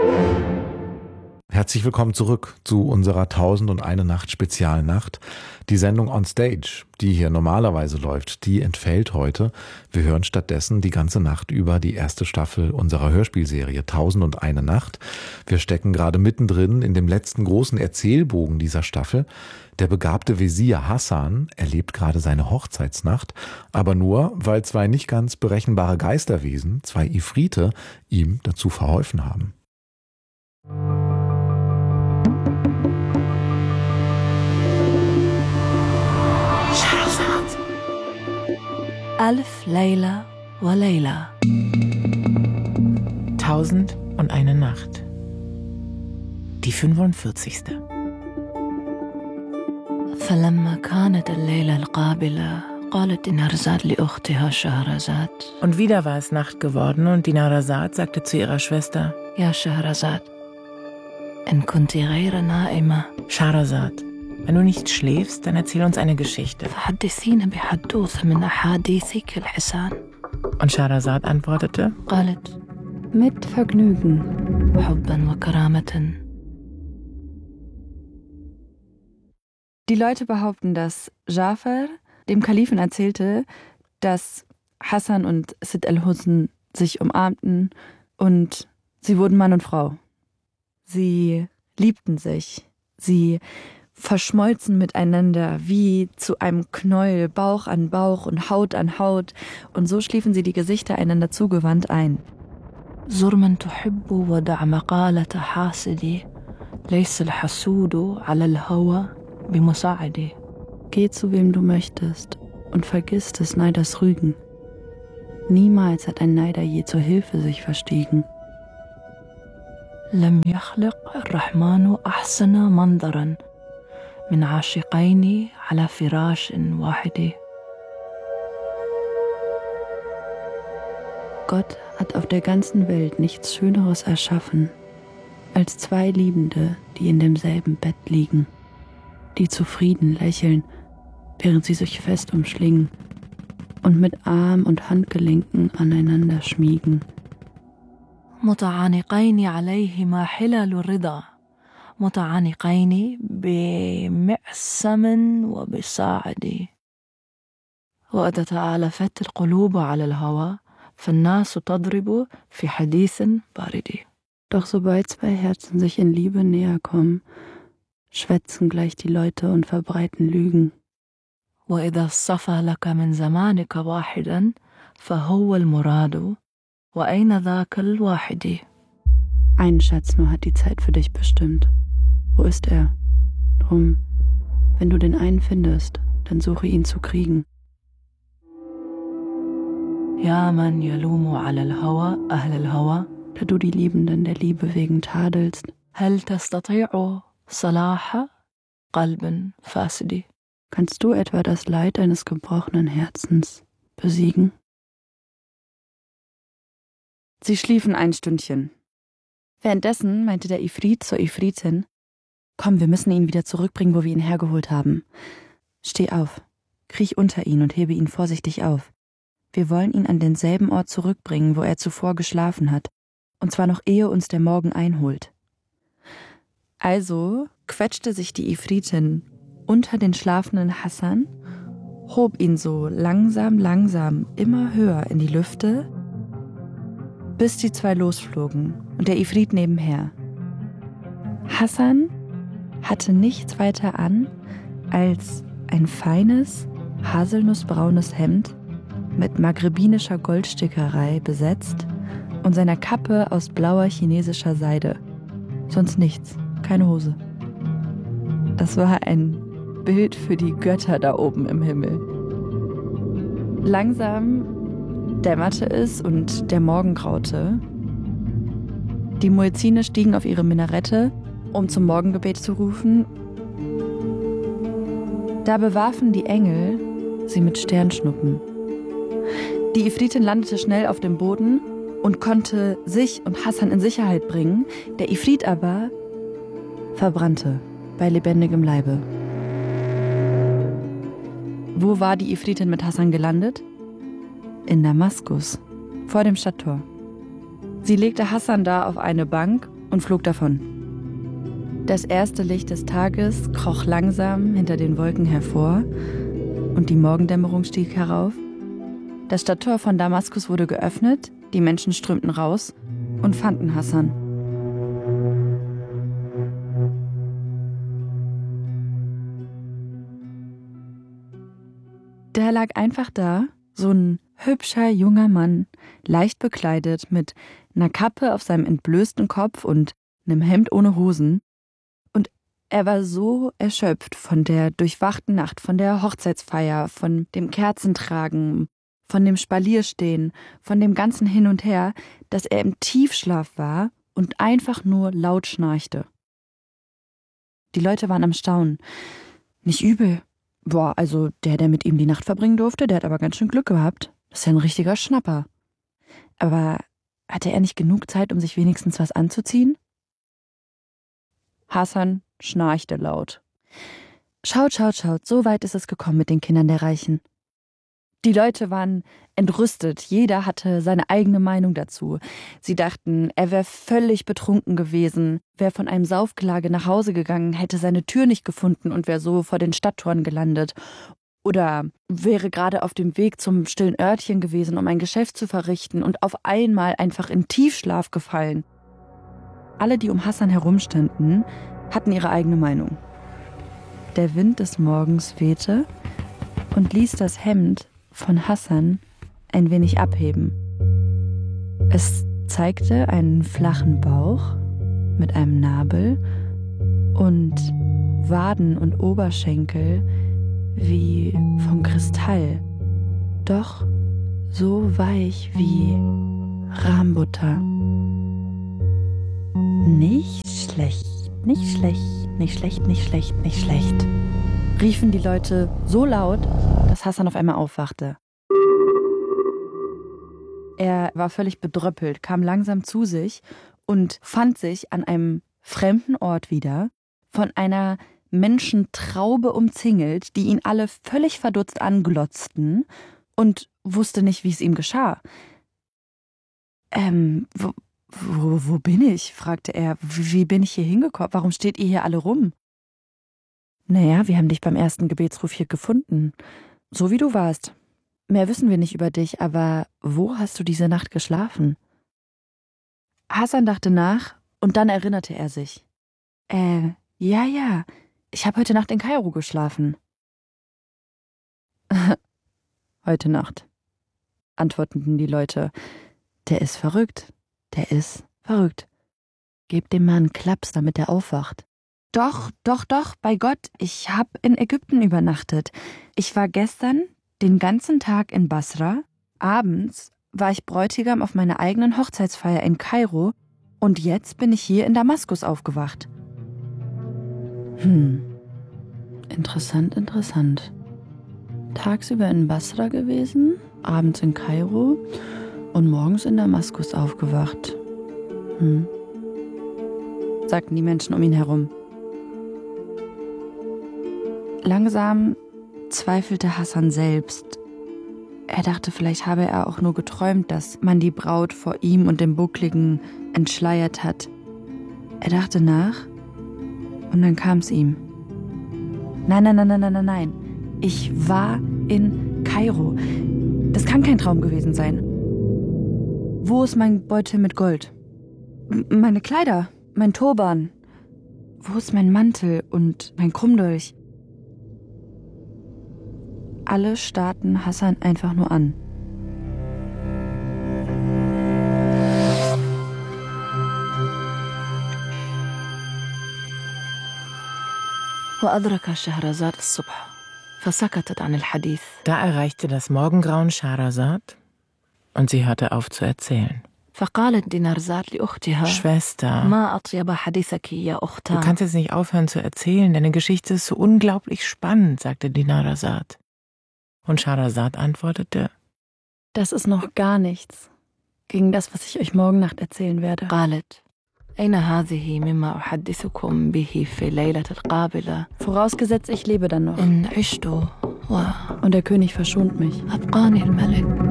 Herzlich willkommen zurück zu unserer 1001 Nacht Spezialnacht. Die Sendung On Stage, die hier normalerweise läuft, die entfällt heute. Wir hören stattdessen die ganze Nacht über die erste Staffel unserer Hörspielserie 1001 Nacht. Wir stecken gerade mittendrin in dem letzten großen Erzählbogen dieser Staffel. Der begabte Wesir Hassan erlebt gerade seine Hochzeitsnacht, aber nur, weil zwei nicht ganz berechenbare Geisterwesen, zwei Ifrite, ihm dazu verholfen haben. Alf Layla wa Layla. 1001 Nacht. Die 45. فلما كانت الليلة القابلة قالت دينارزاد لأختها شهرزاد. Und wieder war es Nacht geworden und Dinarzad sagte zu ihrer Schwester: يا شهرزاد إن كنت غير نائمة. Schahrazad, wenn du nicht schläfst, dann erzähl uns eine Geschichte. فحدثينا بحدوث من أحاديثك الحسان. Und Schahrazad antwortete: قالت Mit Vergnügen. حبا وكرامة. Die Leute behaupten, dass Jafar dem Kalifen erzählte, dass Hassan und Sid al-Husn sich umarmten und sie wurden Mann und Frau. Sie liebten sich. Sie verschmolzen miteinander wie zu einem Knäuel, Bauch an Bauch und Haut an Haut. Und so schliefen sie die Gesichter einander zugewandt ein. زر من تحب ودع مقالة حاسدي ليس الحسود على الهوى بمساعدي. Geh zu wem du möchtest und vergiss des Neiders Rügen. Niemals hat ein Neider je zur Hilfe sich verstiegen. لم يخلق الرحمن أحسن منظرا من عاشقين على فراش واحد. Gott hat auf der ganzen Welt nichts Schöneres erschaffen, als zwei Liebende, die in demselben Bett liegen, die zufrieden lächeln, während sie sich fest umschlingen und mit Arm und Handgelenken aneinander schmiegen. متعانقين عليهما حلل الرضا متعانقين بمعسم وبساعد. وإذا تآلفت القلوب على الهوى فالناس تضرب في حديث بارد. Doch sobald zwei Herzen sich in Liebe näher kommen, schwätzen gleich die Leute und verbreiten Lügen. وإذا اصطفى لك من زمانك واحدا فهو المراد وأين ذاك الواحد. Ein Schatz nur hat die Zeit für dich bestimmt. Wo ist er? Drum, wenn du den einen findest, dann suche ihn zu kriegen. يا من يلوم على الهوى أهل الهوى. Da du die Liebenden der Liebe wegen tadelst. هل تستطيع صلاح قلب فاسد. Kannst du etwa das Leid eines gebrochenen Herzens besiegen? Sie schliefen ein Stündchen. Währenddessen meinte der Ifrit zur Ifritin: Komm, wir müssen ihn wieder zurückbringen, wo wir ihn hergeholt haben. Steh auf, kriech unter ihn und hebe ihn vorsichtig auf. Wir wollen ihn an denselben Ort zurückbringen, wo er zuvor geschlafen hat, und zwar noch ehe uns der Morgen einholt. Also quetschte sich die Ifritin unter den schlafenden Hassan, hob ihn so langsam immer höher in die Lüfte, bis die zwei losflogen und der Ifrit nebenher. Hassan hatte nichts weiter an als ein feines, haselnussbraunes Hemd mit maghrebinischer Goldstickerei besetzt und seiner Kappe aus blauer chinesischer Seide. Sonst nichts, keine Hose. Das war ein Bild für die Götter da oben im Himmel. Langsam dämmerte es und der Morgen graute. Die Muezzine stiegen auf ihre Minarette, um zum Morgengebet zu rufen. Da bewarfen die Engel sie mit Sternschnuppen. Die Ifritin landete schnell auf dem Boden und konnte sich und Hassan in Sicherheit bringen. Der Ifrit aber verbrannte bei lebendigem Leibe. Wo war die Ifritin mit Hassan gelandet? In Damaskus, vor dem Stadttor. Sie legte Hassan da auf eine Bank und flog davon. Das erste Licht des Tages kroch langsam hinter den Wolken hervor und die Morgendämmerung stieg herauf. Das Stadttor von Damaskus wurde geöffnet, die Menschen strömten raus und fanden Hassan. Der lag einfach da, so ein hübscher junger Mann, leicht bekleidet, mit einer Kappe auf seinem entblößten Kopf und einem Hemd ohne Hosen. Und er war so erschöpft von der durchwachten Nacht, von der Hochzeitsfeier, von dem Kerzentragen, von dem Spalierstehen, von dem ganzen Hin und Her, dass er im Tiefschlaf war und einfach nur laut schnarchte. Die Leute waren am Staunen. Nicht übel. Boah, also der mit ihm die Nacht verbringen durfte, der hat aber ganz schön Glück gehabt. Das ist ja ein richtiger Schnapper. Aber hatte er nicht genug Zeit, um sich wenigstens was anzuziehen? Hassan schnarchte laut. Schaut, so weit ist es gekommen mit den Kindern der Reichen. Die Leute waren entrüstet, jeder hatte seine eigene Meinung dazu. Sie dachten, er wäre völlig betrunken gewesen, wäre von einem Saufgelage nach Hause gegangen, hätte seine Tür nicht gefunden und wäre so vor den Stadttoren gelandet. Oder wäre gerade auf dem Weg zum stillen Örtchen gewesen, um ein Geschäft zu verrichten und auf einmal einfach in Tiefschlaf gefallen. Alle, die um Hassan herumstanden, hatten ihre eigene Meinung. Der Wind des Morgens wehte und ließ das Hemd von Hassan ein wenig abheben. Es zeigte einen flachen Bauch mit einem Nabel und Waden und Oberschenkel wie von Kristall, doch so weich wie Rahmbutter. Nicht schlecht, riefen die Leute so laut, dass Hassan auf einmal aufwachte. Er war völlig bedröppelt, kam langsam zu sich und fand sich an einem fremden Ort wieder, von einer Menschentraube umzingelt, die ihn alle völlig verdutzt anglotzten und wusste nicht, wie es ihm geschah. Wo bin ich? Fragte er. Wie bin ich hier hingekommen? Warum steht ihr hier alle rum? Naja, wir haben dich beim ersten Gebetsruf hier gefunden. So wie du warst. Mehr wissen wir nicht über dich, aber wo hast du diese Nacht geschlafen? Hassan dachte nach und dann erinnerte er sich. Ja, ich habe heute Nacht in Kairo geschlafen. Heute Nacht, antworteten die Leute. Der ist verrückt. Gebt dem Mann einen Klaps, damit er aufwacht. Doch, bei Gott, ich habe in Ägypten übernachtet. Ich war gestern den ganzen Tag in Basra. Abends war ich Bräutigam auf meiner eigenen Hochzeitsfeier in Kairo und jetzt bin ich hier in Damaskus aufgewacht. Interessant. Tagsüber in Basra gewesen, abends in Kairo und morgens in Damaskus aufgewacht. Sagten die Menschen um ihn herum. Langsam zweifelte Hassan selbst. Er dachte, vielleicht habe er auch nur geträumt, dass man die Braut vor ihm und dem Buckligen entschleiert hat. Er dachte nach und dann kam es ihm. Nein. Ich war in Kairo. Das kann kein Traum gewesen sein. Wo ist mein Beutel mit Gold? Meine Kleider, mein Turban. Wo ist mein Mantel und mein Krummdolch? Alle starrten Hassan einfach nur an. وأدرك شهرزاد الصبح فسكتت عن الحديث. Da erreichte das Morgengrauen Schahrazad und sie hörte auf zu erzählen. فقالت دينارزاد لأختها Schwester, ما أطيب حديثك يا أختها. du kannst jetzt nicht aufhören zu erzählen, deine Geschichte ist so unglaublich spannend, sagte Dinarzad. Und Schahrazad antwortete: Das ist noch gar nichts gegen das, was ich euch morgen Nacht erzählen werde. قالت أين هذه مما أحدثكم به في الليلة القابلة. Vorausgesetzt, ich lebe dann noch. إن عشت Und der König verschont mich. وأبقاني الملك.